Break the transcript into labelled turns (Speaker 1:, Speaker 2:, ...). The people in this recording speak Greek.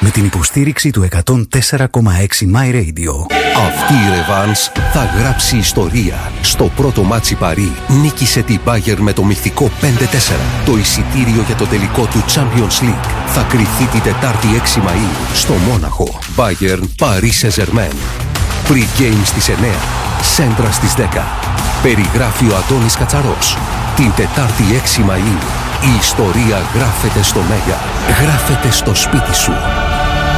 Speaker 1: Με την υποστήριξη του 104,6 My Radio.
Speaker 2: Αυτή η ρεβάνς θα γράψει ιστορία. Στο πρώτο μάτσι Παρί νίκησε την Bayern με το μυθικό 5-4. Το εισιτήριο για το τελικό του Champions League θα κριθεί την Τετάρτη 6 Μαΐου στο Μόναχο. Bayern Paris Saint-Germain. Pre-game στις 9. Σέντρα στις 10. Περιγράφει ο Αντώνης Κατσαρός. Την Τετάρτη 6 Μαΐου η ιστορία γράφεται στο Μέγκα. Γράφεται στο σπίτι σου.